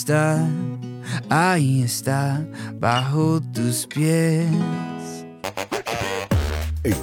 Está, ahí está, bajo tus pies. En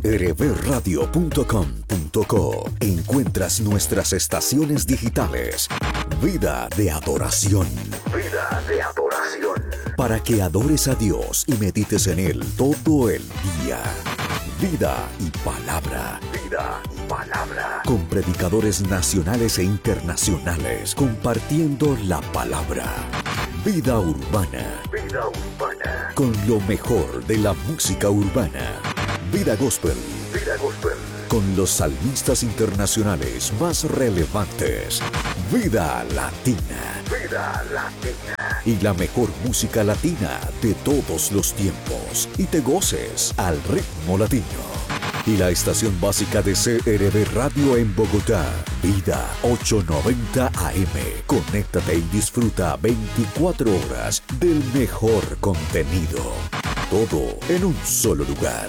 crbradio.com.co encuentras nuestras estaciones digitales. Vida de adoración. Vida de adoración. Para que adores a Dios y medites en Él todo el día. Vida y palabra. Vida y palabra. Con predicadores nacionales e internacionales compartiendo la palabra. Vida urbana. Vida urbana. Con lo mejor de la música urbana. Vida Gospel. Vida Gospel. Con los salmistas internacionales más relevantes. Vida Latina. Vida Latina. Y la mejor música latina de todos los tiempos. Y te goces al ritmo latino. Y la estación básica de CRB Radio en Bogotá. Vida 890 AM. Conéctate y disfruta 24 horas del mejor contenido. Todo en un solo lugar.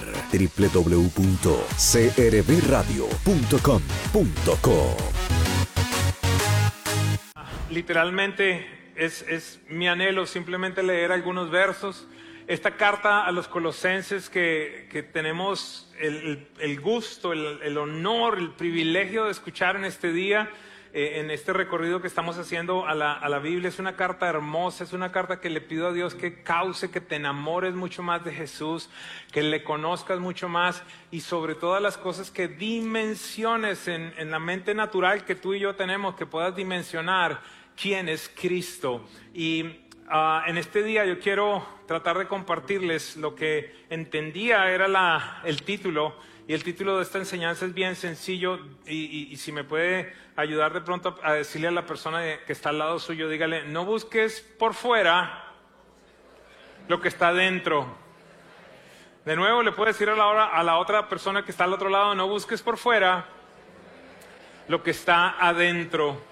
www.crbradio.com.co. Literalmente es mi anhelo simplemente leer algunos versos. Esta carta a los colosenses que tenemos el gusto, el honor, el privilegio de escuchar en este día, en este recorrido que estamos haciendo a la Biblia, es una carta hermosa, es una carta que le pido a Dios que cause que te enamores mucho más de Jesús, que le conozcas mucho más y sobre todas las cosas que dimensiones en la mente natural que tú y yo tenemos, que puedas dimensionar quién es Cristo. Y en este día yo quiero tratar de compartirles lo que entendía era el título, y el título de esta enseñanza es bien sencillo, y si me puede ayudar de pronto a decirle a la persona que está al lado suyo, dígale: no busques por fuera lo que está dentro. De nuevo le puede decir a la otra persona que está al otro lado: no busques por fuera lo que está adentro.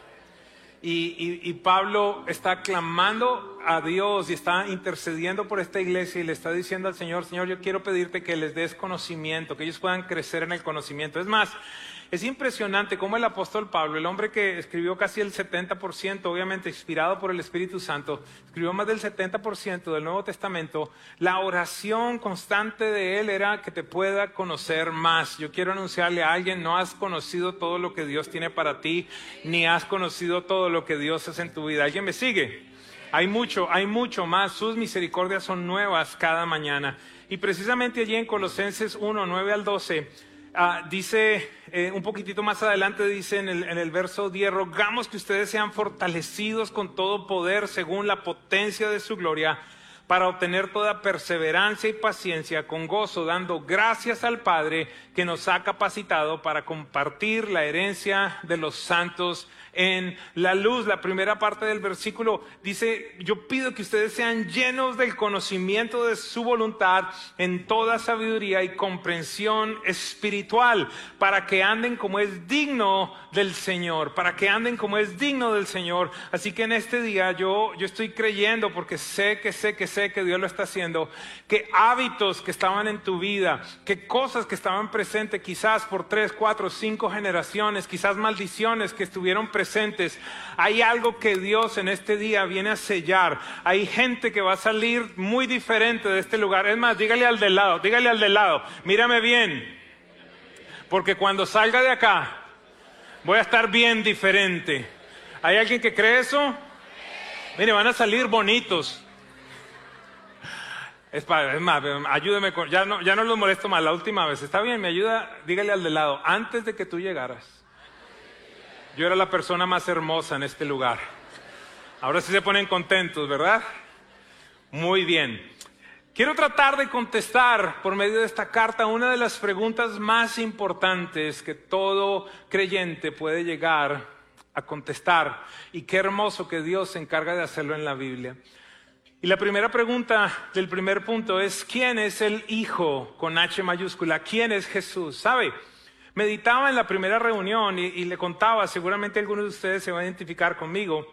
Y Pablo está clamando a Dios y está intercediendo por esta iglesia y le está diciendo al Señor: Señor, yo quiero pedirte que les des conocimiento, que ellos puedan crecer en el conocimiento. Es más, es impresionante cómo el apóstol Pablo, el hombre que escribió casi el 70%, obviamente inspirado por el Espíritu Santo, escribió más del 70% del Nuevo Testamento. La oración constante de él era que te pueda conocer más. Yo quiero anunciarle a alguien: no has conocido todo lo que Dios tiene para ti, ni has conocido todo lo que Dios hace en tu vida. ¿Alguien me sigue? Hay mucho más. Sus misericordias son nuevas cada mañana. Y precisamente allí en Colosenses 1, 9 al 12, dice, un poquitito más adelante dice en el verso 10: rogamos que ustedes sean fortalecidos con todo poder según la potencia de su gloria, para obtener toda perseverancia y paciencia con gozo, dando gracias al Padre que nos ha capacitado para compartir la herencia de los santos en la luz. La primera parte del versículo dice: yo pido que ustedes sean llenos del conocimiento de su voluntad en toda sabiduría y comprensión espiritual, para que anden como es digno del Señor, para que anden como es digno del Señor. Así que en este día yo estoy creyendo, porque sé que Dios lo está haciendo, que hábitos que estaban en tu vida, que cosas que estaban presentes quizás por 3, 4, 5 generaciones, quizás maldiciones que estuvieron presentes, hay algo que Dios en este día viene a sellar. Hay gente que va a salir muy diferente de este lugar. Es más, dígale al del lado, mírame bien, porque cuando salga de acá voy a estar bien diferente. ¿Hay alguien que cree eso? Mire, van a salir bonitos. Es más, ayúdeme, ya no los molesto más, la última vez. ¿Está bien? Me ayuda, dígale al de lado: antes de que tú llegaras, yo era la persona más hermosa en este lugar. Ahora sí se ponen contentos, ¿verdad? Muy bien. Quiero tratar de contestar por medio de esta carta una de las preguntas más importantes que todo creyente puede llegar a contestar. Y qué hermoso que Dios se encarga de hacerlo en la Biblia. Y la primera pregunta del primer punto es: ¿quién es el Hijo con H mayúscula? ¿Quién es Jesús? ¿Sabe? Meditaba en la primera reunión y le contaba, seguramente algunos de ustedes se van a identificar conmigo.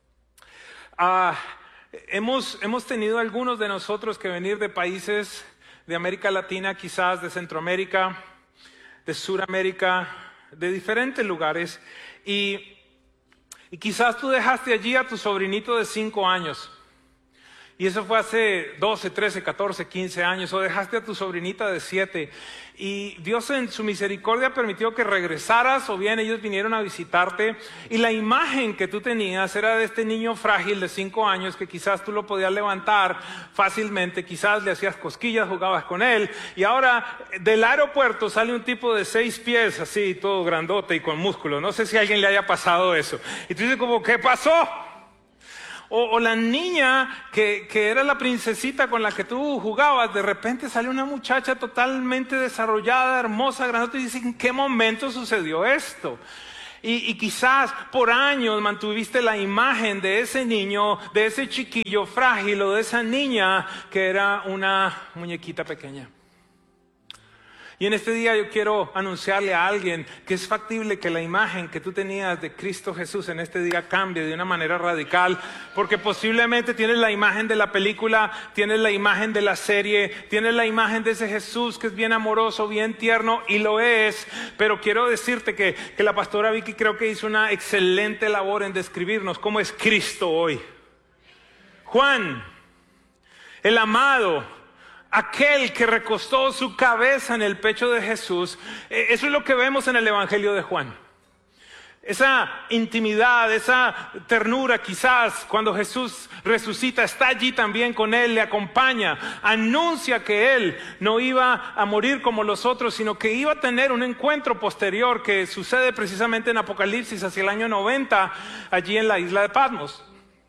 Hemos tenido algunos de nosotros que venir de países de América Latina, quizás de Centroamérica, de Suramérica, de diferentes lugares. Y Y quizás tú dejaste allí a tu sobrinito de 5 años. Y eso fue hace 12, 13, 14, 15 años. O dejaste a tu sobrinita de 7. Y Dios en su misericordia permitió que regresaras, o bien ellos vinieron a visitarte. Y la imagen que tú tenías era de este niño frágil de 5 años que quizás tú lo podías levantar fácilmente. Quizás le hacías cosquillas, jugabas con él. Y ahora del aeropuerto sale un tipo de 6 pies, así, todo grandote y con músculo. No sé si a alguien le haya pasado eso. Y tú dices como, ¿qué pasó? O la niña que era la princesita con la que tú jugabas, de repente sale una muchacha totalmente desarrollada, hermosa, grandota, y dices, ¿en qué momento sucedió esto? Y quizás por años mantuviste la imagen de ese niño, de ese chiquillo frágil o de esa niña que era una muñequita pequeña. Y en este día yo quiero anunciarle a alguien que es factible que la imagen que tú tenías de Cristo Jesús en este día cambie de una manera radical, porque posiblemente tienes la imagen de la película, tienes la imagen de la serie, tienes la imagen de ese Jesús que es bien amoroso, bien tierno, y lo es, pero quiero decirte que la pastora Vicky creo que hizo una excelente labor en describirnos cómo es Cristo hoy. Juan, el amado, aquel que recostó su cabeza en el pecho de Jesús, eso es lo que vemos en el Evangelio de Juan. Esa intimidad, esa ternura quizás cuando Jesús resucita, está allí también con él, le acompaña, anuncia que él no iba a morir como los otros, sino que iba a tener un encuentro posterior que sucede precisamente en Apocalipsis hacia el año 90, allí en la isla de Patmos.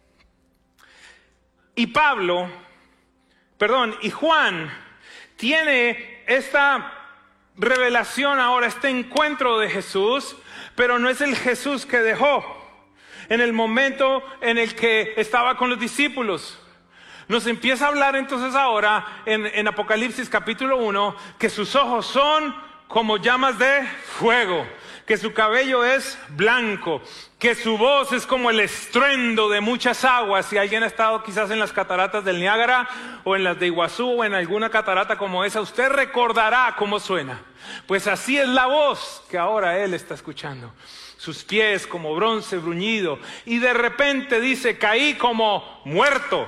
Y Juan tiene esta revelación ahora, este encuentro de Jesús, pero no es el Jesús que dejó en el momento en el que estaba con los discípulos. Nos empieza a hablar entonces ahora en Apocalipsis capítulo 1 que sus ojos son como llamas de fuego, que su cabello es blanco, que su voz es como el estruendo de muchas aguas. Si alguien ha estado quizás en las cataratas del Niágara o en las de Iguazú o en alguna catarata como esa, usted recordará cómo suena. Pues así es la voz que ahora él está escuchando. Sus pies como bronce bruñido, y de repente dice, caí como muerto.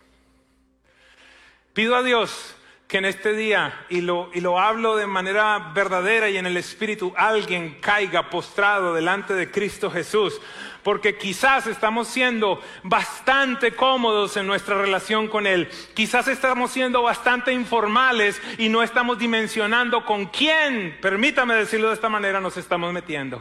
Pido a Dios que en este día, y lo hablo de manera verdadera y en el Espíritu, alguien caiga postrado delante de Cristo Jesús, porque quizás estamos siendo bastante cómodos en nuestra relación con Él, quizás estamos siendo bastante informales y no estamos dimensionando con quién, permítame decirlo de esta manera, nos estamos metiendo.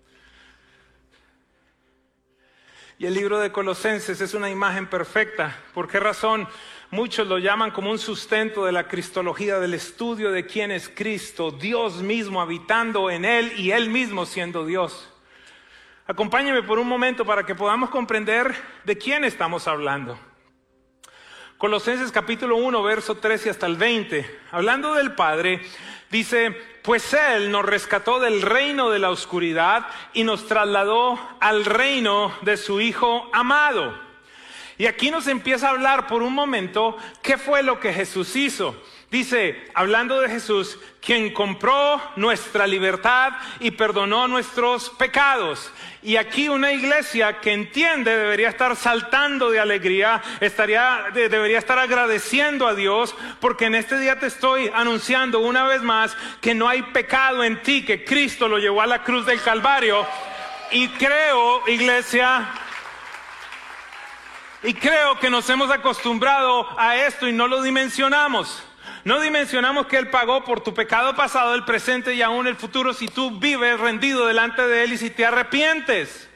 Y el libro de Colosenses es una imagen perfecta. ¿Por qué razón? Muchos lo llaman como un sustento de la cristología, del estudio de quién es Cristo, Dios mismo habitando en Él y Él mismo siendo Dios. Acompáñeme por un momento para que podamos comprender de quién estamos hablando. Colosenses capítulo 1, verso 13 hasta el 20. Hablando del Padre, dice, pues Él nos rescató del reino de la oscuridad y nos trasladó al reino de su Hijo amado. Y aquí nos empieza a hablar por un momento qué fue lo que Jesús hizo. Dice, hablando de Jesús, quien compró nuestra libertad y perdonó nuestros pecados. Y aquí una iglesia que entiende debería estar saltando de alegría, debería estar agradeciendo a Dios, porque en este día te estoy anunciando una vez más que no hay pecado en ti, que Cristo lo llevó a la cruz del Calvario. Y creo, iglesia, que nos hemos acostumbrado a esto y no lo dimensionamos. No dimensionamos que Él pagó por tu pecado pasado, el presente y aún el futuro, si tú vives rendido delante de Él y si te arrepientes.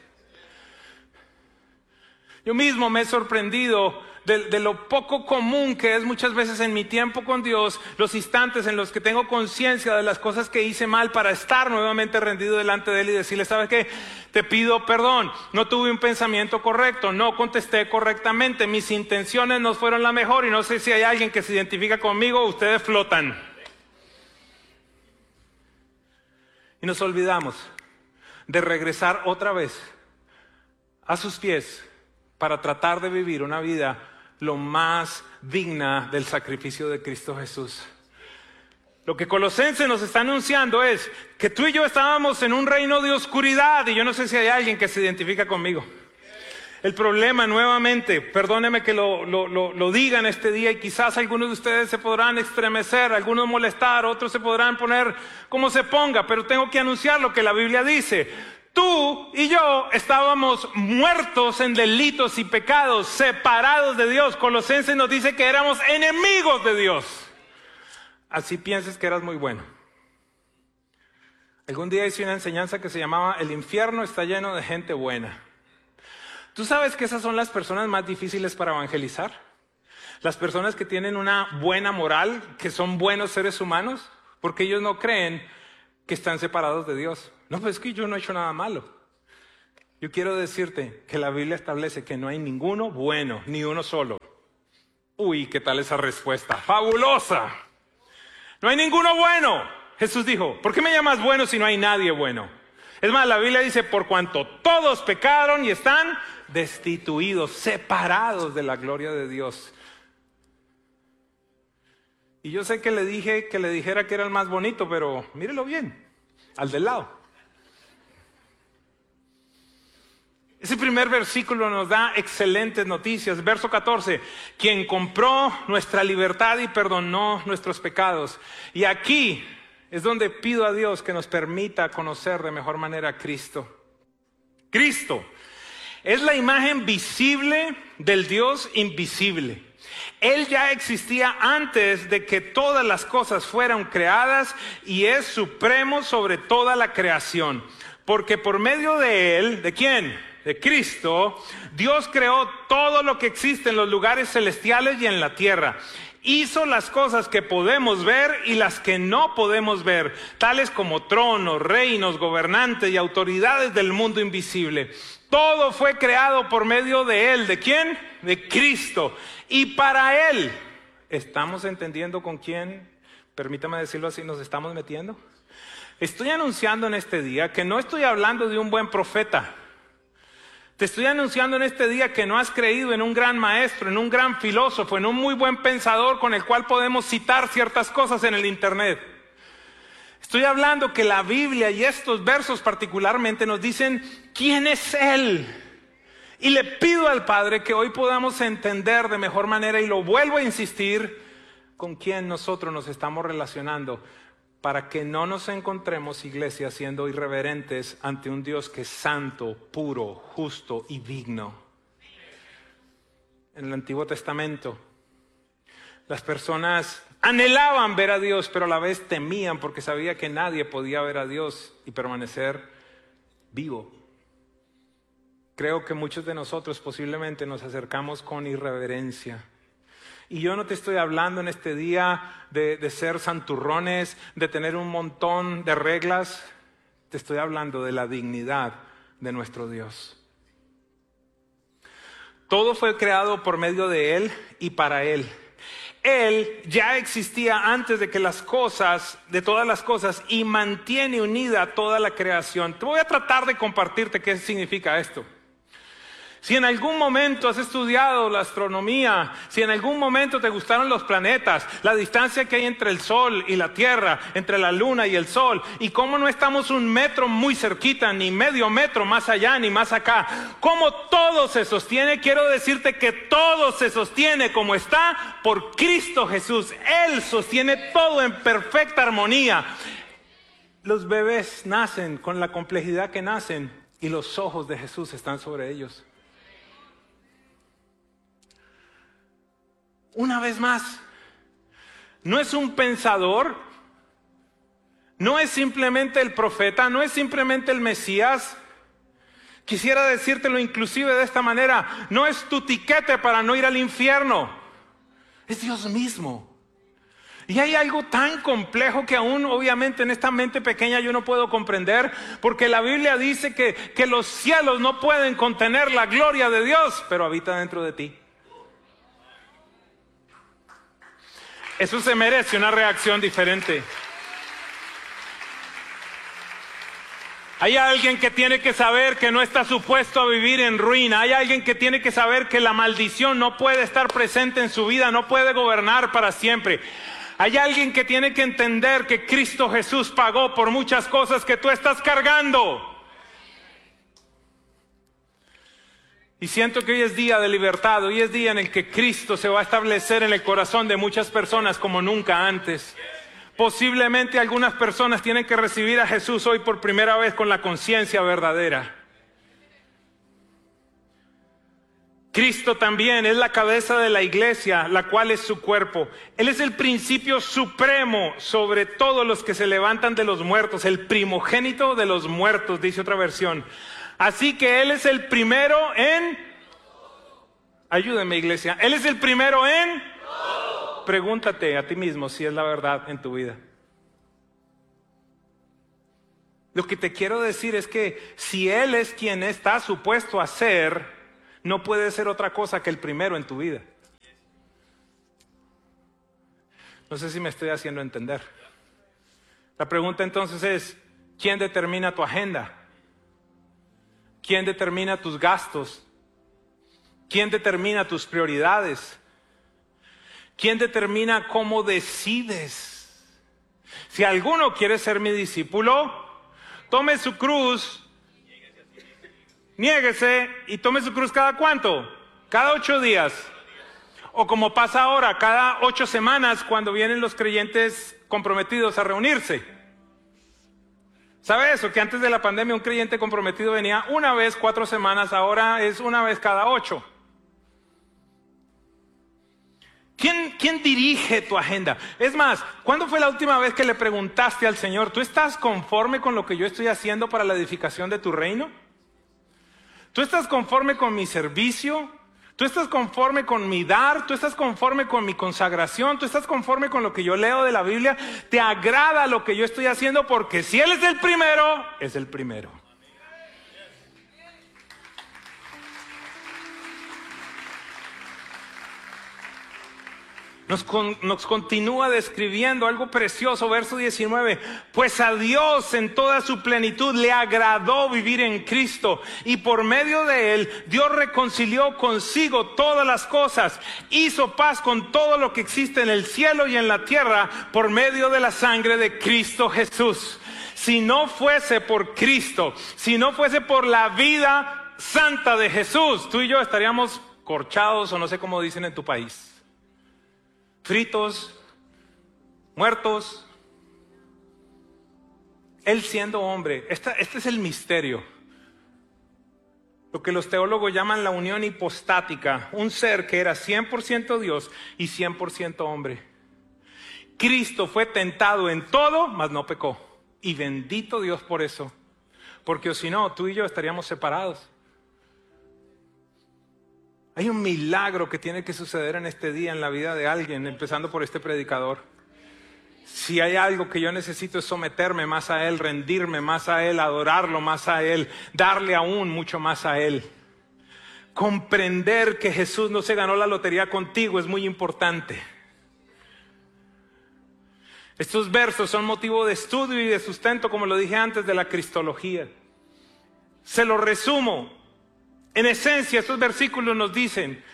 Yo mismo me he sorprendido de lo poco común que es muchas veces en mi tiempo con Dios, los instantes en los que tengo conciencia de las cosas que hice mal para estar nuevamente rendido delante de Él y decirle, ¿sabes qué? Te pido perdón, no tuve un pensamiento correcto, no contesté correctamente, mis intenciones no fueron la mejor y no sé si hay alguien que se identifica conmigo, ustedes flotan. Y nos olvidamos de regresar otra vez a sus pies para tratar de vivir una vida lo más digna del sacrificio de Cristo Jesús. Lo que Colosenses nos está anunciando es que tú y yo estábamos en un reino de oscuridad, y yo no sé si hay alguien que se identifica conmigo. El problema, nuevamente, perdóneme que lo digan este día, y quizás algunos de ustedes se podrán estremecer, algunos molestar, otros se podrán poner como se ponga, pero tengo que anunciar lo que la Biblia dice. Tú y yo estábamos muertos en delitos y pecados, separados de Dios. Colosenses nos dice que éramos enemigos de Dios. Así pienses que eras muy bueno. Algún día hice una enseñanza que se llamaba El infierno está lleno de gente buena. ¿Tú sabes que esas son las personas más difíciles para evangelizar? Las personas que tienen una buena moral, que son buenos seres humanos, porque ellos no creen que están separados de Dios. No, pues es que yo no he hecho nada malo. Yo quiero decirte que la Biblia establece que no hay ninguno bueno, ni uno solo. Uy, ¿qué tal esa respuesta? ¡Fabulosa! No hay ninguno bueno. Jesús dijo, ¿por qué me llamas bueno si no hay nadie bueno? Es más, la Biblia dice, por cuanto todos pecaron y están destituidos, separados de la gloria de Dios. Y yo sé que le dije que le dijera que era el más bonito, pero mírelo bien, al del lado. Ese primer versículo nos da excelentes noticias. Verso 14, quien compró nuestra libertad y perdonó nuestros pecados. Y aquí es donde pido a Dios que nos permita conocer de mejor manera a Cristo. Cristo es la imagen visible del Dios invisible. Él ya existía antes de que todas las cosas fueran creadas y es supremo sobre toda la creación. Porque por medio de Él, ¿de quién? De Cristo, Dios creó todo lo que existe en los lugares celestiales y en la tierra. Hizo las cosas que podemos ver y las que no podemos ver, tales como tronos, reinos, gobernantes y autoridades del mundo invisible. Todo fue creado por medio de Él. ¿De quién? De Cristo. Y para Él, ¿estamos entendiendo con quién? Permítame decirlo así, ¿nos estamos metiendo? Estoy anunciando en este día que no estoy hablando de un buen profeta. Te estoy anunciando en este día que no has creído en un gran maestro, en un gran filósofo, en un muy buen pensador con el cual podemos citar ciertas cosas en el internet. Estoy hablando que la Biblia y estos versos particularmente nos dicen quién es Él. Y le pido al Padre que hoy podamos entender de mejor manera, y lo vuelvo a insistir, con quién nosotros nos estamos relacionando, para que no nos encontremos, iglesia, siendo irreverentes ante un Dios que es santo, puro, justo y digno. En el Antiguo Testamento, las personas anhelaban ver a Dios, pero a la vez temían porque sabía que nadie podía ver a Dios y permanecer vivo. Creo que muchos de nosotros posiblemente nos acercamos con irreverencia. Y yo no te estoy hablando en este día de ser santurrones, de tener un montón de reglas. Te estoy hablando de la dignidad de nuestro Dios. Todo fue creado por medio de Él y para Él. Él ya existía antes de que de todas las cosas, y mantiene unida toda la creación. Te voy a tratar de compartirte qué significa esto. Si en algún momento has estudiado la astronomía, si en algún momento te gustaron los planetas, la distancia que hay entre el Sol y la Tierra, entre la Luna y el Sol, y cómo no estamos un metro muy cerquita, ni medio metro más allá ni más acá, cómo todo se sostiene, quiero decirte que todo se sostiene como está por Cristo Jesús. Él sostiene todo en perfecta armonía. Los bebés nacen con la complejidad que nacen y los ojos de Jesús están sobre ellos. Una vez más, no es un pensador, no es simplemente el profeta, no es simplemente el Mesías. Quisiera decírtelo inclusive de esta manera, no es tu tiquete para no ir al infierno, es Dios mismo. Y hay algo tan complejo que aún obviamente en esta mente pequeña yo no puedo comprender, porque la Biblia dice que los cielos no pueden contener la gloria de Dios, pero habita dentro de ti. Eso se merece una reacción diferente. Hay alguien que tiene que saber que no está supuesto a vivir en ruina. Hay alguien que tiene que saber que la maldición no puede estar presente en su vida, no puede gobernar para siempre. Hay alguien que tiene que entender que Cristo Jesús pagó por muchas cosas que tú estás cargando. Y siento que hoy es día de libertad, hoy es día en el que Cristo se va a establecer en el corazón de muchas personas como nunca antes. Posiblemente algunas personas tienen que recibir a Jesús hoy por primera vez con la conciencia verdadera. Cristo también es la cabeza de la iglesia, la cual es su cuerpo. Él es el principio supremo sobre todos los que se levantan de los muertos, el primogénito de los muertos, dice otra versión. Así que Él es el primero en... Ayúdeme, iglesia. Él es el primero en... Pregúntate a ti mismo si es la verdad en tu vida. Lo que te quiero decir es que si Él es quien está supuesto a ser, no puede ser otra cosa que el primero en tu vida. No sé si me estoy haciendo entender. La pregunta entonces es, ¿quién determina tu agenda? ¿Quién determina tus gastos? ¿Quién determina tus prioridades? ¿Quién determina cómo decides? Si alguno quiere ser mi discípulo, tome su cruz, niéguese y tome su cruz ¿cada cuánto? Cada 8 días. O como pasa ahora, cada 8 semanas cuando vienen los creyentes comprometidos a reunirse. ¿Sabe eso? Que antes de la pandemia un creyente comprometido venía una vez 4 semanas, ahora es una vez cada 8. ¿Quién dirige tu agenda? Es más, ¿cuándo fue la última vez que le preguntaste al Señor, ¿tú estás conforme con lo que yo estoy haciendo para la edificación de tu reino? ¿Tú estás conforme con mi servicio? ¿Tú estás conforme con mi dar? ¿Tú estás conforme con mi consagración? ¿Tú estás conforme con lo que yo leo de la Biblia? ¿Te agrada lo que yo estoy haciendo? Porque si Él es el primero, es el primero. Nos continúa describiendo algo precioso, verso 19. Pues a Dios en toda su plenitud le agradó vivir en Cristo, y por medio de Él Dios reconcilió consigo todas las cosas, hizo paz con todo lo que existe en el cielo y en la tierra por medio de la sangre de Cristo Jesús. Si no fuese por Cristo, si no fuese por la vida santa de Jesús, tú y yo estaríamos corchados, o no sé cómo dicen en tu país, fritos, muertos. Él siendo hombre, este es el misterio. Lo que los teólogos llaman la unión hipostática, un ser que era 100% Dios y 100% hombre. Cristo fue tentado en todo, mas no pecó. Y bendito Dios por eso, porque si no, tú y yo estaríamos separados. Hay un milagro que tiene que suceder en este día en la vida de alguien, empezando por este predicador. Si hay algo que yo necesito es someterme más a Él, rendirme más a Él, adorarlo más a Él, darle aún mucho más a Él. Comprender que Jesús no se ganó la lotería contigo es muy importante. Estos versos son motivo de estudio y de sustento, como lo dije antes, de la cristología. Se lo resumo. En esencia, estos versículos nos dicen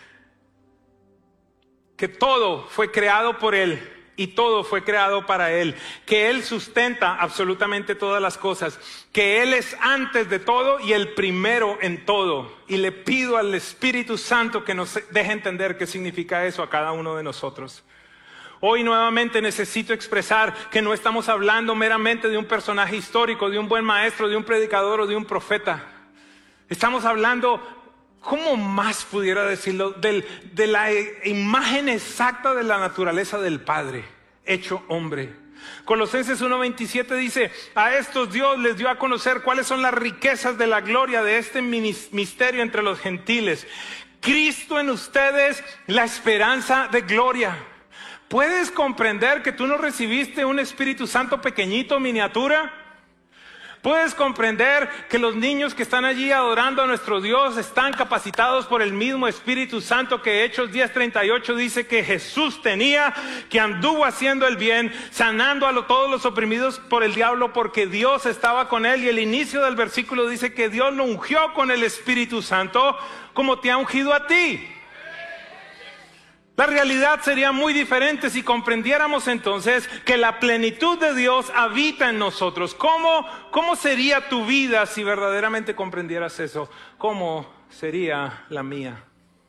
que todo fue creado por Él y todo fue creado para Él, que Él sustenta absolutamente todas las cosas, que Él es antes de todo y el primero en todo. Y le pido al Espíritu Santo que nos deje entender qué significa eso a cada uno de nosotros. Hoy nuevamente necesito expresar que no estamos hablando meramente de un personaje histórico, de un buen maestro, de un predicador o de un profeta. Estamos hablando, ¿cómo más pudiera decirlo? De la imagen exacta de la naturaleza del Padre, hecho hombre. Colosenses 1:27 dice, a estos Dios les dio a conocer cuáles son las riquezas de la gloria de este misterio entre los gentiles. Cristo en ustedes, la esperanza de gloria. ¿Puedes comprender que tú no recibiste un Espíritu Santo pequeñito, miniatura? ¿Puedes comprender que los niños que están allí adorando a nuestro Dios están capacitados por el mismo Espíritu Santo que Hechos 10:38 dice que Jesús tenía, que anduvo haciendo el bien, sanando a todos los oprimidos por el diablo porque Dios estaba con él? Y el inicio del versículo dice que Dios lo ungió con el Espíritu Santo como te ha ungido a ti. La realidad sería muy diferente si comprendiéramos entonces que la plenitud de Dios habita en nosotros. ¿Cómo sería tu vida si verdaderamente comprendieras eso? ¿Cómo sería la mía?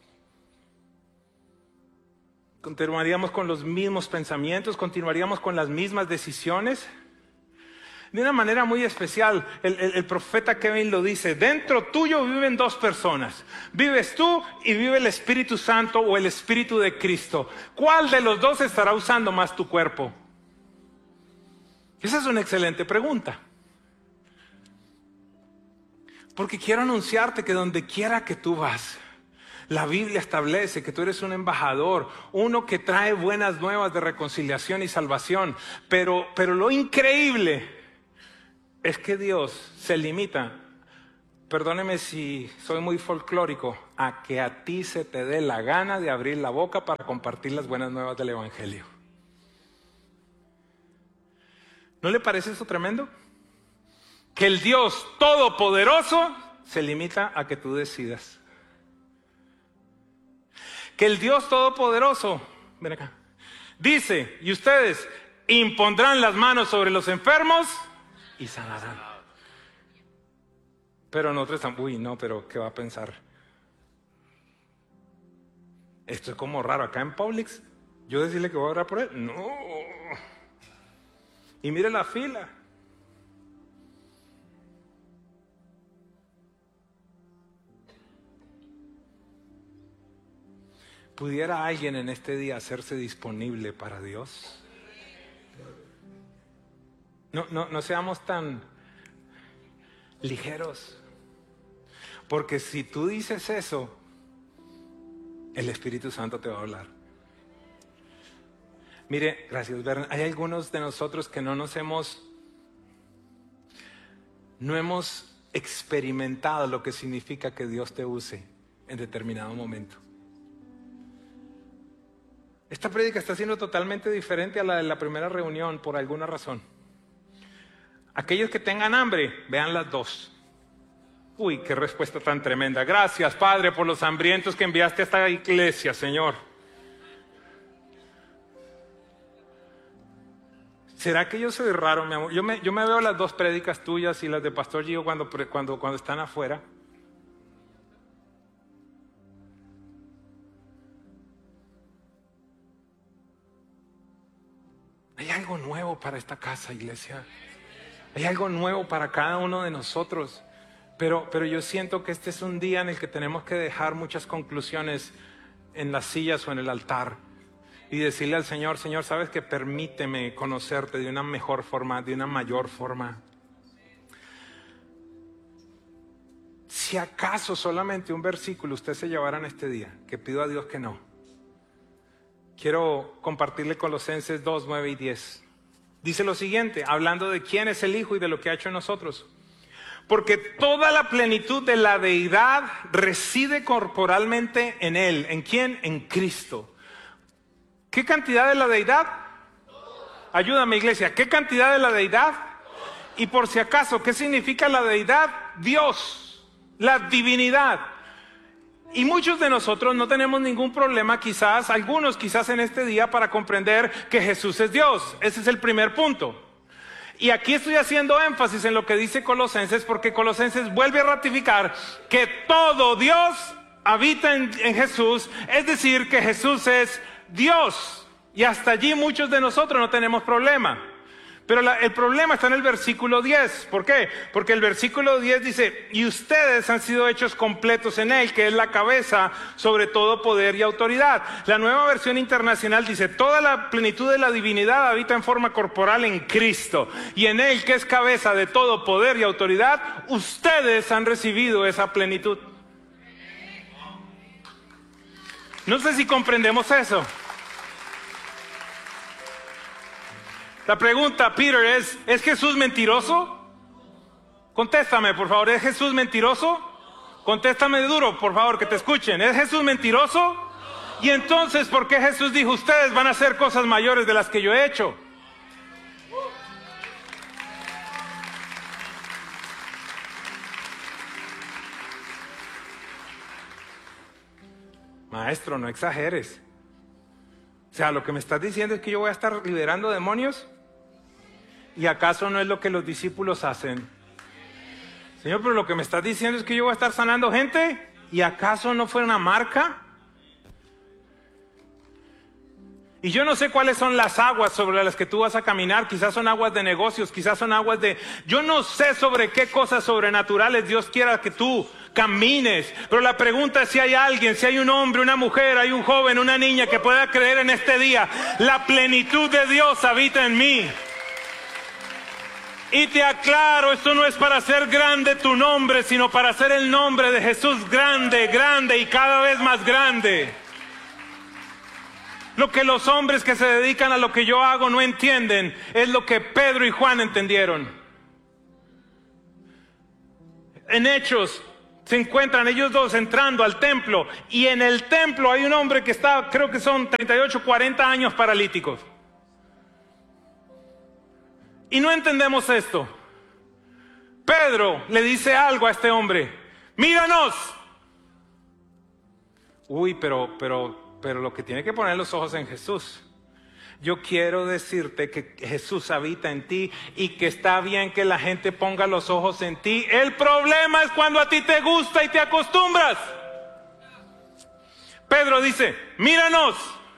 ¿Continuaríamos con los mismos pensamientos? ¿Continuaríamos con las mismas decisiones? De una manera muy especial, el profeta Kevin lo dice: dentro tuyo viven dos personas. Vives tú y vive el Espíritu Santo o el Espíritu de Cristo. ¿Cuál de los dos estará usando más tu cuerpo? Esa es una excelente pregunta. Porque quiero anunciarte que donde quiera que tú vas, la Biblia establece que tú eres un embajador, uno que trae buenas nuevas de reconciliación y salvación. Pero lo increíble es que Dios se limita, perdóneme si soy muy folclórico, a que a ti se te dé la gana de abrir la boca para compartir las buenas nuevas del Evangelio. ¿No le parece eso tremendo? Que el Dios Todopoderoso se limita a que tú decidas. Que el Dios Todopoderoso, ven acá, dice: y ustedes impondrán las manos sobre los enfermos y sanarán. Pero nosotros estamos, uy, no, pero ¿qué va a pensar? Esto es como raro. Acá en Publix, yo decirle que voy a orar por él, no. Y mire la fila. ¿Pudiera alguien en este día hacerse disponible para Dios? No seamos tan ligeros. Porque si tú dices eso, el Espíritu Santo te va a hablar. Mire, gracias, Bernard. Hay algunos de nosotros que no hemos experimentado lo que significa que Dios te use en determinado momento. Esta prédica está siendo totalmente diferente a la de la primera reunión por alguna razón. Aquellos que tengan hambre, vean las dos. Uy, qué respuesta tan tremenda. Gracias, Padre, por los hambrientos que enviaste a esta iglesia, Señor. ¿Será que yo soy raro, mi amor? Yo me veo las dos prédicas tuyas y las de Pastor Gio cuando están afuera. Hay algo nuevo para esta casa, iglesia. Hay algo nuevo para cada uno de nosotros. Pero yo siento que este es un día en el que tenemos que dejar muchas conclusiones en las sillas o en el altar. Y decirle al Señor: Señor, ¿sabes qué? Permíteme conocerte de una mejor forma, de una mayor forma. Si acaso solamente un versículo usted se llevara en este día, que pido a Dios que no. Quiero compartirle Colosenses 2, 9 y 10. Dice lo siguiente, hablando de quién es el Hijo y de lo que ha hecho en nosotros. Porque toda la plenitud de la deidad reside corporalmente en Él. ¿En quién? En Cristo. ¿Qué cantidad de la deidad? Ayúdame, iglesia. ¿Qué cantidad de la deidad? Y por si acaso, ¿qué significa la deidad? Dios, la divinidad. Y muchos de nosotros no tenemos ningún problema, algunos quizás en este día, para comprender que Jesús es Dios. Ese es el primer punto. Y aquí estoy haciendo énfasis en lo que dice Colosenses, porque Colosenses vuelve a ratificar que todo Dios habita en Jesús, es decir, que Jesús es Dios. Y hasta allí muchos de nosotros no tenemos problema. Pero el problema está en el versículo 10. ¿Por qué? Porque el versículo 10 dice: y ustedes han sido hechos completos en Él, que es la cabeza sobre todo poder y autoridad. La Nueva Versión Internacional dice: toda la plenitud de la divinidad habita en forma corporal en Cristo. Y en Él, que es cabeza de todo poder y autoridad, ustedes han recibido esa plenitud. No sé si comprendemos eso. La pregunta, Peter, ¿es Jesús mentiroso? Contéstame, por favor, ¿es Jesús mentiroso? Contéstame duro, por favor, que te escuchen. ¿Es Jesús mentiroso? Y entonces, ¿por qué Jesús dijo: ustedes van a hacer cosas mayores de las que yo he hecho? Maestro, no exageres. O sea, lo que me estás diciendo es que yo voy a estar liberando demonios. ¿Y acaso no es lo que los discípulos hacen? Señor, pero lo que me estás diciendo es que yo voy a estar sanando gente. ¿Y acaso no fue una marca? Y yo no sé cuáles son las aguas sobre las que tú vas a caminar. Quizás son aguas de negocios, quizás son aguas de... Yo no sé sobre qué cosas sobrenaturales Dios quiera que tú camines. Pero la pregunta es si hay alguien, si hay un hombre, una mujer, hay un joven, una niña que pueda creer en este día. La plenitud de Dios habita en mí. Y te aclaro, esto no es para hacer grande tu nombre, sino para hacer el nombre de Jesús grande, grande y cada vez más grande. Lo que los hombres que se dedican a lo que yo hago no entienden es lo que Pedro y Juan entendieron. En Hechos se encuentran ellos dos entrando al templo y en el templo hay un hombre que está, creo que son 38, 40 años paralíticos. Y no entendemos esto. Pedro le dice algo a este hombre: míranos. Uy, pero lo que tiene que poner los ojos en Jesús. Yo quiero decirte que Jesús habita en ti y que está bien que la gente ponga los ojos en ti. El problema es cuando a ti te gusta y te acostumbras. Pedro dice: míranos.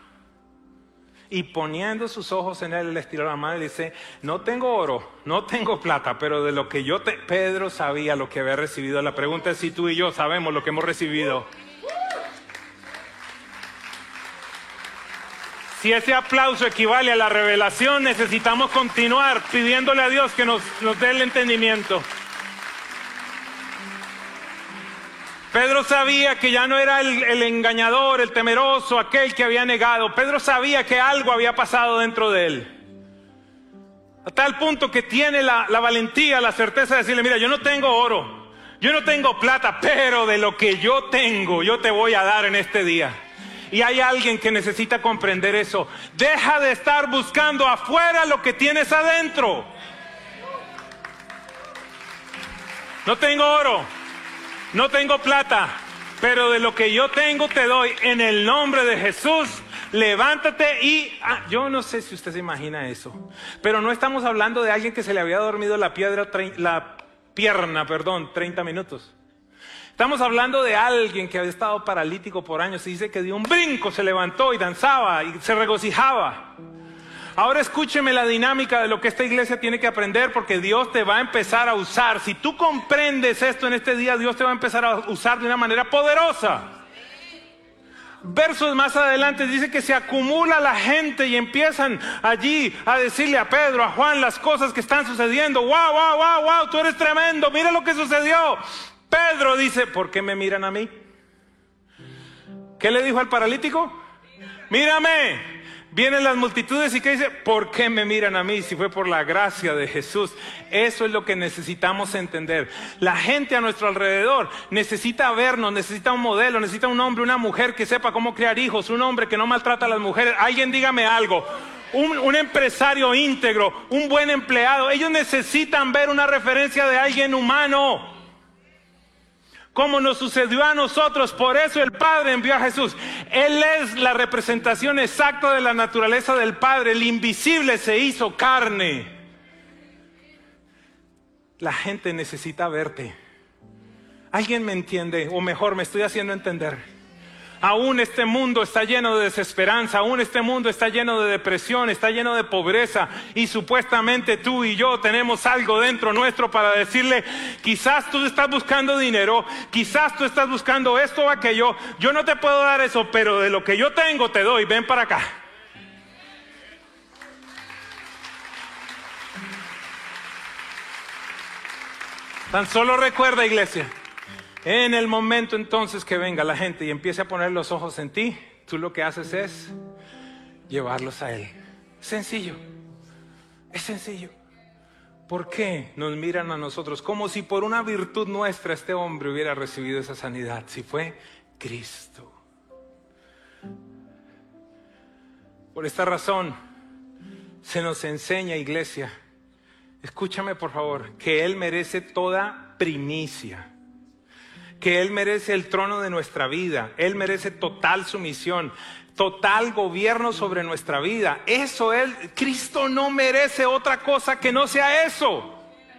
Y poniendo sus ojos en él, le estiró la mano y le dice: no tengo oro, no tengo plata, pero de lo que yo te... Pedro sabía lo que había recibido. La pregunta es si tú y yo sabemos lo que hemos recibido. Si ese aplauso equivale a la revelación, necesitamos continuar pidiéndole a Dios que nos dé el entendimiento. Pedro sabía que ya no era el engañador, el temeroso, aquel que había negado. Pedro sabía que algo había pasado dentro de él. A tal punto que tiene la valentía, la certeza de decirle: mira, yo no tengo oro, yo no tengo plata, pero de lo que yo tengo, yo te voy a dar en este día. Y hay alguien que necesita comprender eso. Deja de estar buscando afuera lo que tienes adentro. No tengo oro, no tengo plata, pero de lo que yo tengo te doy. En el nombre de Jesús, levántate y... yo no sé si usted se imagina eso, pero no estamos hablando de alguien que se le había dormido la pierna, 30 minutos. Estamos hablando de alguien que había estado paralítico por años. Se dice que dio un brinco, se levantó y danzaba y se regocijaba. Ahora escúcheme la dinámica de lo que esta iglesia tiene que aprender, porque Dios te va a empezar a usar. Si tú comprendes esto en este día, Dios te va a empezar a usar de una manera poderosa. Versos más adelante dice que se acumula la gente y empiezan allí a decirle a Pedro, a Juan, las cosas que están sucediendo. ¡Wow, wow, wow, wow! Tú eres tremendo, mira lo que sucedió. Pedro dice: ¿por qué me miran a mí? ¿Qué le dijo al paralítico? Mírame. Vienen las multitudes y ¿qué dice? ¿Por qué me miran a mí si fue por la gracia de Jesús? Eso es lo que necesitamos entender. La gente a nuestro alrededor necesita vernos, necesita un modelo, necesita un hombre, una mujer que sepa cómo criar hijos, un hombre que no maltrata a las mujeres. Alguien dígame algo. Un empresario íntegro, un buen empleado. Ellos necesitan ver una referencia de alguien humano, como nos sucedió a nosotros. Por eso el Padre envió a Jesús. Él es la representación exacta de la naturaleza del Padre. El invisible se hizo carne. La gente necesita verte. ¿Alguien me entiende? O mejor, me estoy haciendo entender. Aún este mundo está lleno de desesperanza, aún este mundo está lleno de depresión, está lleno de pobreza, y supuestamente tú y yo tenemos algo dentro nuestro para decirle: quizás tú estás buscando dinero, quizás tú estás buscando esto o aquello, yo no te puedo dar eso, pero de lo que yo tengo te doy, ven para acá. Tan solo recuerda, iglesia, en el momento entonces que venga la gente y empiece a poner los ojos en ti, tú lo que haces es llevarlos a Él. Sencillo, es sencillo. ¿Por qué nos miran a nosotros como si por una virtud nuestra este hombre hubiera recibido esa sanidad? Si fue Cristo. Por esta razón se nos enseña, iglesia, escúchame por favor, que Él merece toda primicia. que Él merece el trono de nuestra vida. Él merece total sumisión, total gobierno sobre nuestra vida. Cristo no merece otra cosa que no sea eso.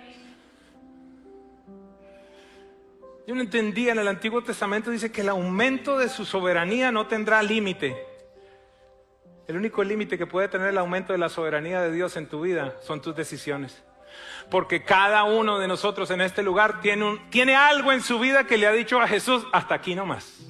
Yo no entendía, en el Antiguo Testamento dice que el aumento de su soberanía no tendrá límite. El único límite que puede tener el aumento de la soberanía de Dios en tu vida son tus decisiones. Porque cada uno de nosotros en este lugar tiene algo en su vida que le ha dicho a Jesús, hasta aquí nomás.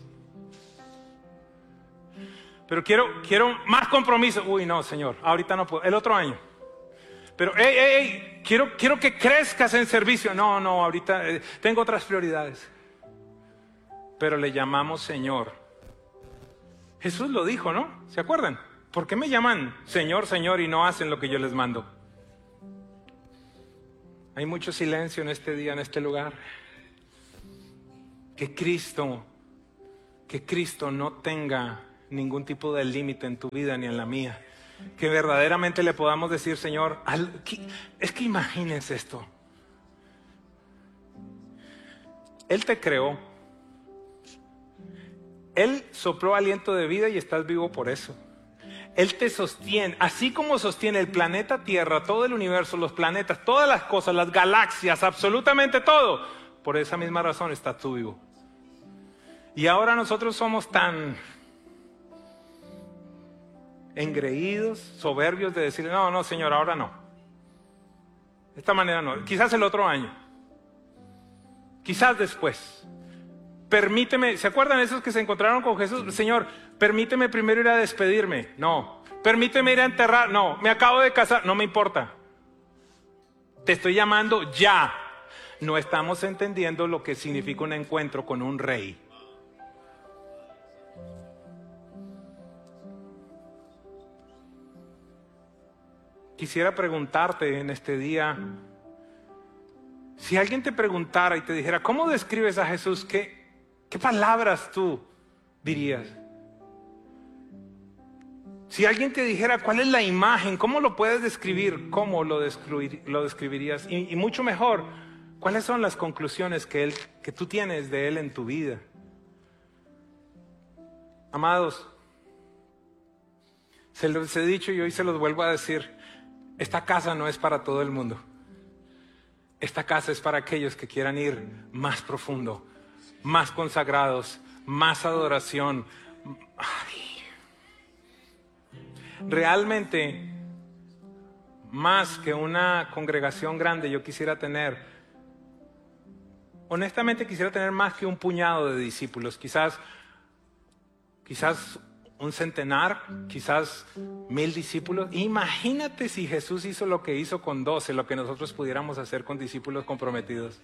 Pero quiero más compromiso. Uy, no, Señor, ahorita no puedo, el otro año. Pero, quiero que crezcas en servicio. No, ahorita tengo otras prioridades. Pero le llamamos Señor. Jesús lo dijo, ¿no? ¿Se acuerdan? ¿Por qué me llaman Señor, Señor y no hacen lo que yo les mando? Hay mucho silencio en este día, en este lugar. Que Cristo no tenga ningún tipo de límite en tu vida ni en la mía. Que verdaderamente le podamos decir, Señor, es que imagínense esto. Él te creó. Él sopló aliento de vida y estás vivo por eso. Él te sostiene, así como sostiene el planeta Tierra, todo el universo, los planetas, todas las cosas, las galaxias, absolutamente todo. Por esa misma razón estás tú vivo. Y ahora nosotros somos tan engreídos, soberbios de decir, no, Señor, ahora no. De esta manera no. Quizás el otro año. Quizás después. Permíteme, ¿se acuerdan esos que se encontraron con Jesús? Señor, permíteme primero ir a despedirme. No. Permíteme ir a enterrar. No. Me acabo de casar. No me importa. Te estoy llamando ya. No estamos entendiendo lo que significa un encuentro con un rey. Quisiera preguntarte en este día, si alguien te preguntara y te dijera, ¿cómo describes a Jesús? ¿Qué palabras tú dirías? Si alguien te dijera, ¿cuál es la imagen? ¿Cómo lo puedes describir? ¿Cómo lo describirías? Y mucho mejor, ¿cuáles son las conclusiones que tú tienes de Él en tu vida? Amados, se los he dicho y hoy se los vuelvo a decir. Esta casa no es para todo el mundo. Esta casa es para aquellos que quieran ir más profundo, más consagrados, más adoración. Realmente, más que una congregación grande, yo quisiera tener, honestamente quisiera tener más que un puñado de discípulos. Quizás un centenar, quizás 1000 discípulos. Imagínate si Jesús hizo lo que hizo con 12, lo que nosotros pudiéramos hacer con discípulos comprometidos.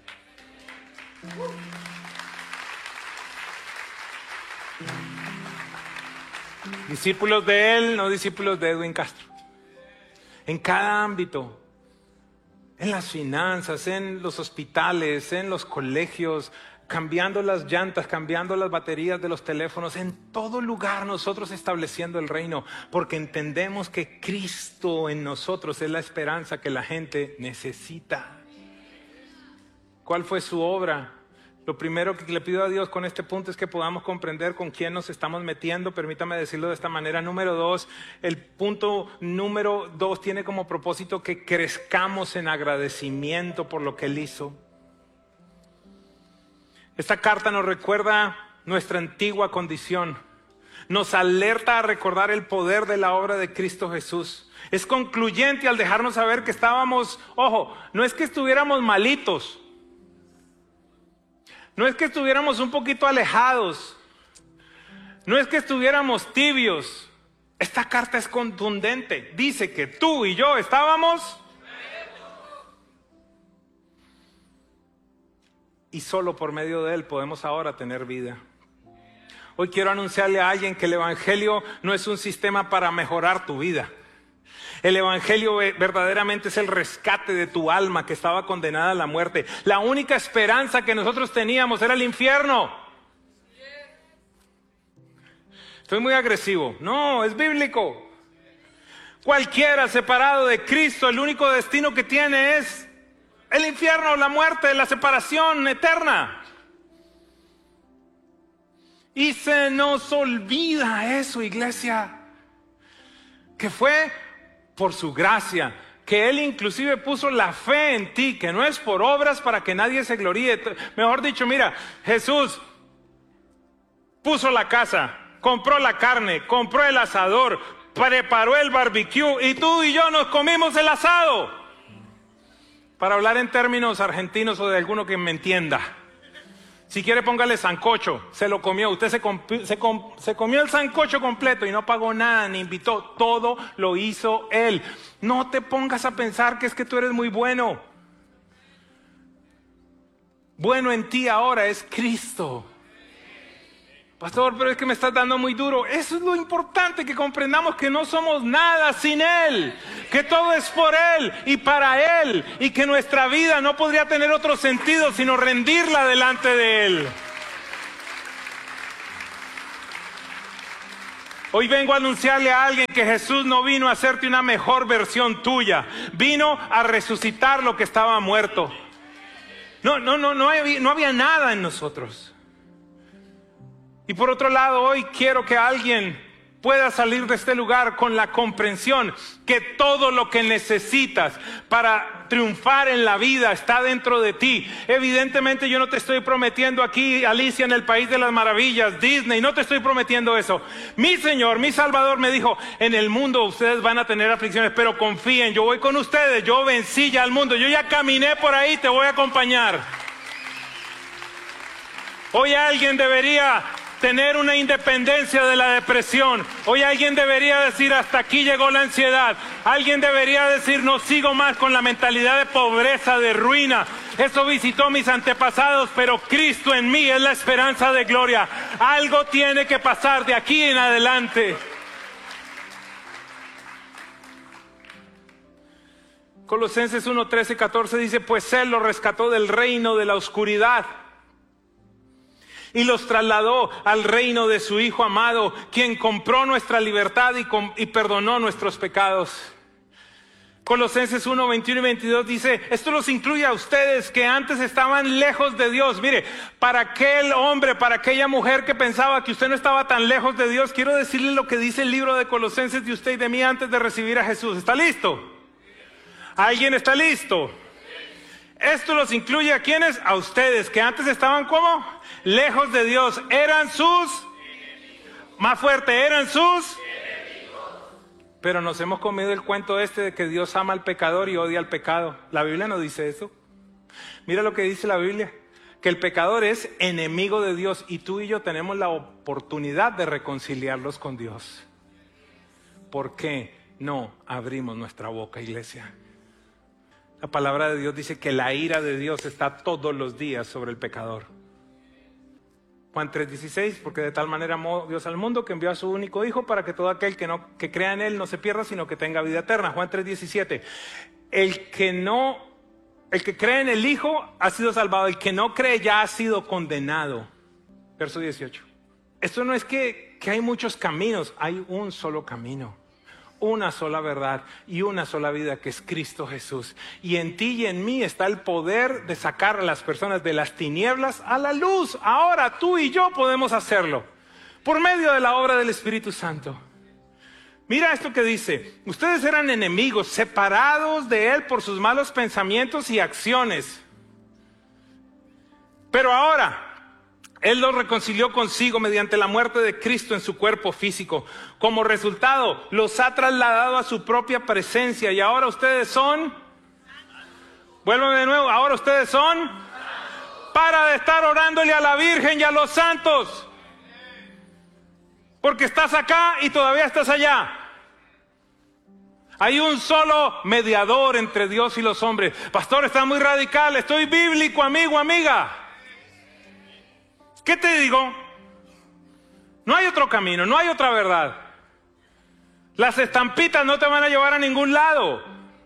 Discípulos de Él, no discípulos de Edwin Castro. En cada ámbito, en las finanzas, en los hospitales, en los colegios, cambiando las llantas, cambiando las baterías de los teléfonos, en todo lugar nosotros estableciendo el reino, porque entendemos que Cristo en nosotros es la esperanza que la gente necesita. ¿Cuál fue su obra? Lo primero que le pido a Dios con este punto es que podamos comprender con quién nos estamos metiendo. Permítame decirlo de esta manera. Número 2, el punto número 2 tiene como propósito que crezcamos en agradecimiento por lo que Él hizo. Esta carta nos recuerda nuestra antigua condición. Nos alerta a recordar el poder de la obra de Cristo Jesús. Es concluyente al dejarnos saber que estábamos, ojo, no es que estuviéramos malitos. No es que estuviéramos un poquito alejados. No es que estuviéramos tibios. Esta carta es contundente. Dice que tú y yo estábamos... Y solo por medio de Él podemos ahora tener vida. Hoy quiero anunciarle a alguien que el Evangelio no es un sistema para mejorar tu vida. El Evangelio verdaderamente es el rescate de tu alma que estaba condenada a la muerte. La única esperanza que nosotros teníamos era el infierno. Estoy muy agresivo. No, es bíblico. Cualquiera separado de Cristo, el único destino que tiene es el infierno, la muerte, la separación eterna. Y se nos olvida eso, iglesia, que fue por su gracia, que Él inclusive puso la fe en ti, que no es por obras para que nadie se gloríe. Mejor dicho, mira, Jesús puso la casa, compró la carne, compró el asador, preparó el barbecue y tú y yo nos comimos el asado. Para hablar en términos argentinos o de alguno que me entienda. Si quiere póngale sancocho, se lo comió. Usted se comió el sancocho completo y no pagó nada, ni invitó. Todo lo hizo Él. No te pongas a pensar que es que tú eres muy bueno. Bueno en ti ahora es Cristo. Pastor, pero es que me estás dando muy duro. Eso es lo importante, que comprendamos que no somos nada sin Él, que todo es por Él y para Él, y que nuestra vida no podría tener otro sentido sino rendirla delante de Él. Hoy vengo a anunciarle a alguien que Jesús no vino a hacerte una mejor versión tuya, vino a resucitar lo que estaba muerto. No había nada en nosotros. Y por otro lado, hoy quiero que alguien pueda salir de este lugar con la comprensión que todo lo que necesitas para triunfar en la vida está dentro de ti. Evidentemente yo no te estoy prometiendo aquí Alicia en el País de las Maravillas, Disney, no te estoy prometiendo eso. Mi Señor, mi Salvador me dijo, en el mundo ustedes van a tener aflicciones, pero confíen, yo voy con ustedes, yo vencí ya al mundo, yo ya caminé por ahí, te voy a acompañar. Hoy alguien debería tener una independencia de la depresión. Hoy alguien debería decir, hasta aquí llegó la ansiedad. Alguien debería decir, no sigo más con la mentalidad de pobreza, de ruina. Eso visitó mis antepasados, pero Cristo en mí es la esperanza de gloria. Algo tiene que pasar de aquí en adelante. Colosenses 1, 13 y 14 dice, pues Él los rescató del reino de la oscuridad y los trasladó al reino de su Hijo amado, quien compró nuestra libertad y perdonó nuestros pecados. Colosenses 1, 21 y 22 dice, esto los incluye a ustedes que antes estaban lejos de Dios. Mire, para aquel hombre, para aquella mujer que pensaba que usted no estaba tan lejos de Dios, quiero decirle lo que dice el libro de Colosenses de usted y de mí antes de recibir a Jesús. ¿Está listo? ¿Alguien está listo? Esto los incluye a quienes, a ustedes, que antes estaban ¿cómo? Lejos de Dios, eran sus, más fuerte, eran sus, pero nos hemos comido el cuento de que Dios ama al pecador y odia al pecado. La Biblia no dice eso. Mira lo que dice la Biblia, que el pecador es enemigo de Dios y tú y yo tenemos la oportunidad de reconciliarlos con Dios. ¿Por qué no abrimos nuestra boca, iglesia? La palabra de Dios dice que la ira de Dios está todos los días sobre el pecador. Juan 3:16, porque de tal manera amó Dios al mundo que envió a su único Hijo para que todo aquel que crea en Él no se pierda, sino que tenga vida eterna. Juan 3:17, el que cree en el Hijo ha sido salvado, el que no cree ya ha sido condenado. Verso 18. Esto no es que hay muchos caminos, hay un solo camino. Una sola verdad y una sola vida, que es Cristo Jesús. Y en ti y en mí está el poder de sacar a las personas de las tinieblas a la luz. Ahora tú y yo podemos hacerlo por medio de la obra del Espíritu Santo. Mira esto que dice, ustedes eran enemigos, separados de Él por sus malos pensamientos y acciones. Pero ahora Él los reconcilió consigo mediante la muerte de Cristo en su cuerpo físico. Como resultado, los ha trasladado a su propia presencia. Y ahora ustedes son... Vuelvan de nuevo. Ahora ustedes son... Para de estar orándole a la Virgen y a los santos. Porque estás acá y todavía estás allá. Hay un solo mediador entre Dios y los hombres. Pastor, está muy radical. Estoy bíblico, amigo, amiga. ¿Qué te digo? No hay otro camino, no hay otra verdad. Las estampitas no te van a llevar a ningún lado.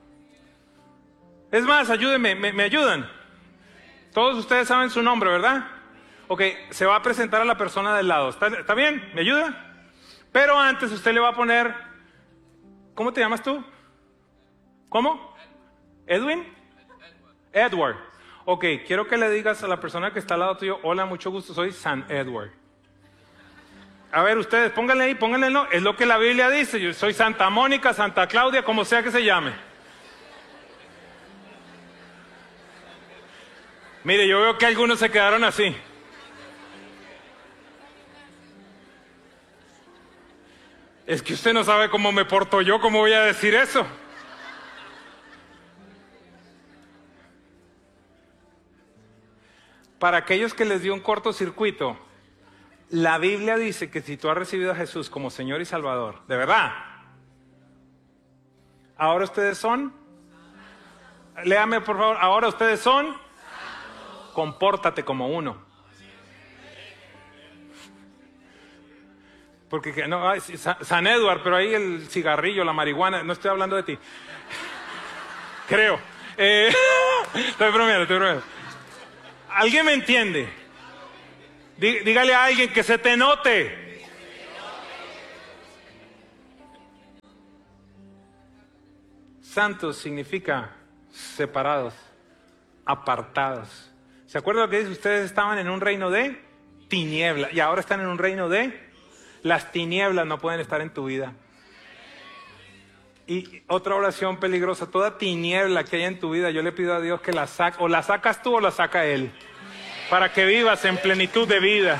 Es más, ayúdenme, me ayudan. Todos ustedes saben su nombre, ¿verdad? Ok, se va a presentar a la persona del lado. ¿Está bien? ¿Me ayuda? Pero antes usted le va a poner... ¿Cómo te llamas tú? ¿Cómo? ¿Edwin? Edward. Ok, quiero que le digas a la persona que está al lado tuyo, hola, mucho gusto, soy San Edward. A ver, ustedes, pónganle ahí, pónganle no. Es lo que la Biblia dice. Yo soy Santa Mónica, Santa Claudia, como sea que se llame. Mire, yo veo que algunos se quedaron así. Es que usted no sabe cómo me porto yo, ¿cómo voy a decir eso? Para aquellos que les dio un cortocircuito, la Biblia dice que si tú has recibido a Jesús como Señor y Salvador, de verdad, ahora ustedes son, léame por favor, ahora ustedes son, compórtate como uno. Porque no, San Edward, pero ahí el cigarrillo, la marihuana, no estoy hablando de ti. Creo. Estoy bromeando. ¿Alguien me entiende? Dígale a alguien que se te note. Santos significa separados, apartados. ¿Se acuerdan lo que dice? Ustedes estaban en un reino de tiniebla y ahora están en un reino de... Las tinieblas no pueden estar en tu vida. Y otra oración peligrosa, toda tiniebla que hay en tu vida, yo le pido a Dios que la saque, o la sacas tú o la saca Él, para que vivas en plenitud de vida.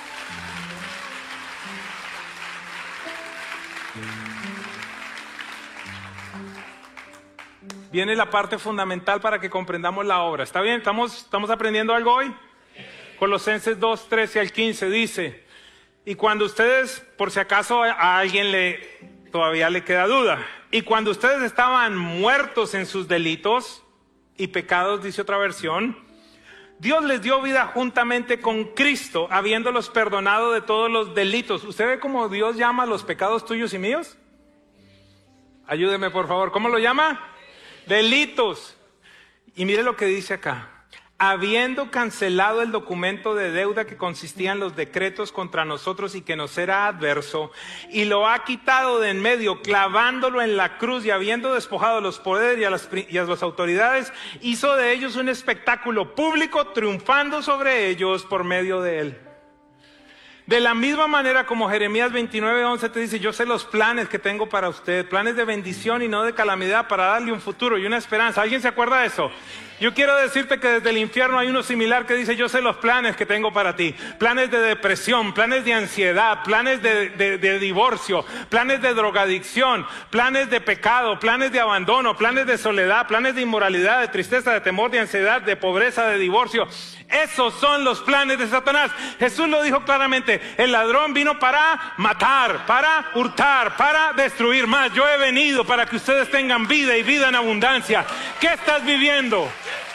Viene la parte fundamental para que comprendamos la obra. ¿Está bien? ¿Estamos aprendiendo algo hoy? Colosenses 2, 13 al 15 dice... Y cuando ustedes, por si acaso a alguien todavía le queda duda, y cuando ustedes estaban muertos en sus delitos y pecados, dice otra versión, Dios les dio vida juntamente con Cristo, habiéndolos perdonado de todos los delitos. ¿Usted ve cómo Dios llama los pecados tuyos y míos? Ayúdeme por favor, ¿cómo lo llama? Delitos. Y mire lo que dice acá. Habiendo cancelado el documento de deuda que consistía en los decretos contra nosotros y que nos era adverso, y lo ha quitado de en medio, clavándolo en la cruz, y habiendo despojado a los poderes y a las autoridades, hizo de ellos un espectáculo público, triunfando sobre ellos por medio de él. De la misma manera como Jeremías 29:11 te dice, yo sé los planes que tengo para usted, planes de bendición y no de calamidad, para darle un futuro y una esperanza. ¿Alguien se acuerda de eso? Yo quiero decirte que desde el infierno hay uno similar que dice, yo sé los planes que tengo para ti. Planes de depresión, planes de ansiedad, planes de divorcio, planes de drogadicción, planes de pecado, planes de abandono, planes de soledad, planes de inmoralidad, de tristeza, de temor, de ansiedad, de pobreza, de divorcio. Esos son los planes de Satanás. Jesús lo dijo claramente, el ladrón vino para matar, para hurtar, para destruir más. Yo he venido para que ustedes tengan vida y vida en abundancia. ¿Qué estás viviendo?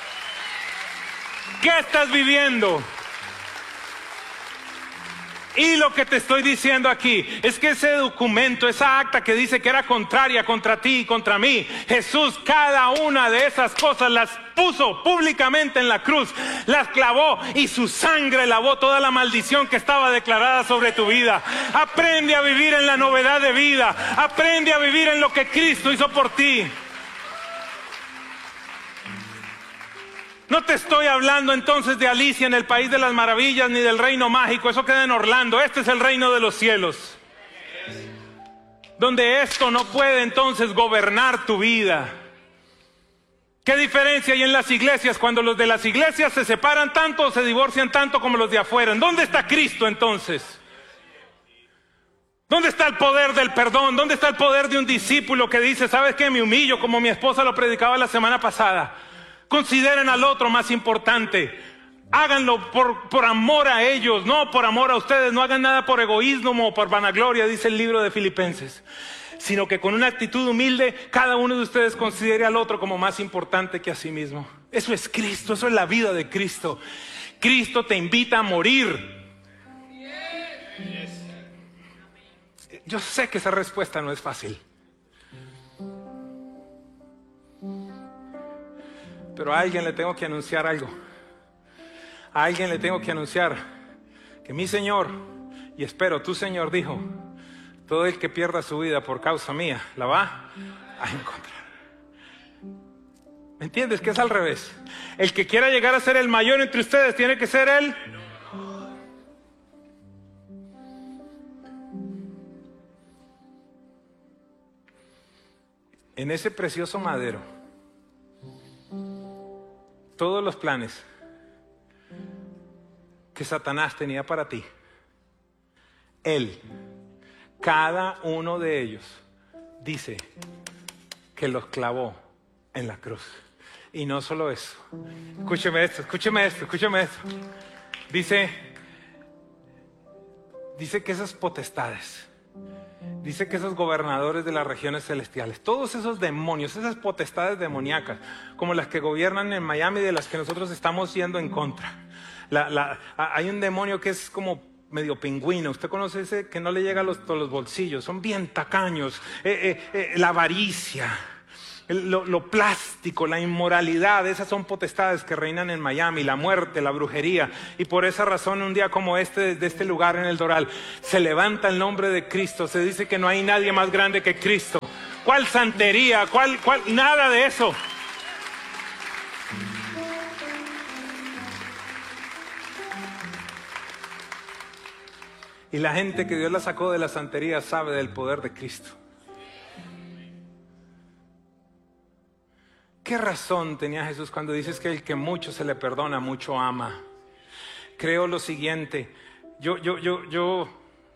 ¿Qué estás viviendo? Y lo que te estoy diciendo aquí es que ese documento, esa acta que dice que era contraria contra ti y contra mí, Jesús cada una de esas cosas las puso públicamente en la cruz, las clavó y su sangre lavó toda la maldición que estaba declarada sobre tu vida. Aprende a vivir en la novedad de vida, aprende a vivir en lo que Cristo hizo por ti. No te estoy hablando entonces de Alicia en el País de las Maravillas ni del reino mágico, eso queda en Orlando. Este es el reino de los cielos, donde esto no puede entonces gobernar tu vida. ¿Qué diferencia hay en las iglesias cuando los de las iglesias se separan tanto o se divorcian tanto como los de afuera? ¿Dónde está Cristo entonces? ¿Dónde está el poder del perdón? ¿Dónde está el poder de un discípulo que dice, ¿sabes qué? Me humillo, como mi esposa lo predicaba la semana pasada. Consideren al otro más importante. Háganlo por amor a ellos, no por amor a ustedes. No hagan nada por egoísmo o por vanagloria, dice el libro de Filipenses. Sino que con una actitud humilde, cada uno de ustedes considere al otro como más importante que a sí mismo. Eso es Cristo, eso es la vida de Cristo. Cristo te invita a morir. Yo sé que esa respuesta no es fácil. Pero a alguien le tengo que anunciar algo. A alguien le tengo que anunciar que mi Señor, y espero tu Señor, dijo, todo el que pierda su vida por causa mía, la va a encontrar. ¿Me entiendes? Que es al revés. El que quiera llegar a ser el mayor entre ustedes tiene que ser el... en ese precioso madero, todos los planes que Satanás tenía para ti, Él, cada uno de ellos, dice que los clavó en la cruz. Y no solo eso. Escúcheme esto. Dice que esas potestades, dice que esos gobernadores de las regiones celestiales, todos esos demonios, esas potestades demoníacas, como las que gobiernan en Miami, de las que nosotros estamos yendo en contra. Hay un demonio que es como medio pingüino. Usted conoce ese que no le llega a los bolsillos, son bien tacaños. La avaricia, lo plástico, la inmoralidad, esas son potestades que reinan en Miami, la muerte, la brujería. Y por esa razón, un día como este, desde este lugar en el Doral, se levanta el nombre de Cristo. Se dice que no hay nadie más grande que Cristo. ¿Cuál santería? ¿Cuál? Nada de eso. Y la gente que Dios la sacó de la santería sabe del poder de Cristo. ¿Qué razón tenía Jesús cuando dices que el que mucho se le perdona, mucho ama? Creo lo siguiente. Yo